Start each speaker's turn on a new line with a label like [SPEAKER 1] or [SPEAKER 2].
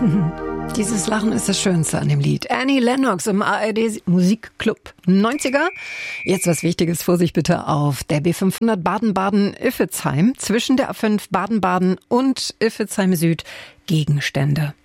[SPEAKER 1] Dieses Lachen ist das Schönste an dem Lied. Annie Lennox im ARD Musikclub 90er. Jetzt was Wichtiges, Vorsicht bitte auf der B500 Baden-Baden-Iffezheim. Zwischen der A5 Baden-Baden und Iffezheim Süd Gegenstände.